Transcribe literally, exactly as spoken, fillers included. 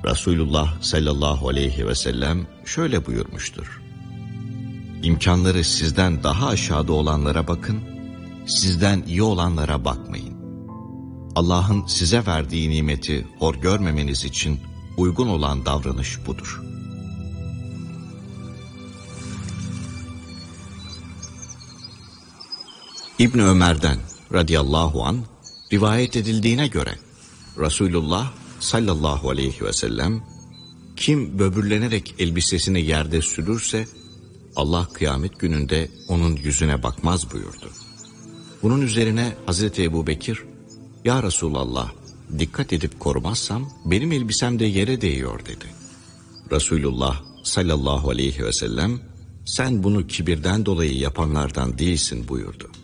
Resulullah sallallahu aleyhi ve sellem şöyle buyurmuştur: İmkanları sizden daha aşağıda olanlara bakın, sizden iyi olanlara bakmayın. Allah'ın size verdiği nimeti hor görmemeniz için uygun olan davranış budur. İbn Ömer'den radıyallahu an rivayet edildiğine göre Resulullah sallallahu aleyhi ve sellem, kim böbürlenerek elbisesini yerde sürürse Allah kıyamet gününde onun yüzüne bakmaz buyurdu. Bunun üzerine Hazreti Ebubekir, ya Resulallah, dikkat edip korumazsam benim elbisem de yere değiyor dedi. Resulullah sallallahu aleyhi ve sellem, sen bunu kibirden dolayı yapanlardan değilsin buyurdu.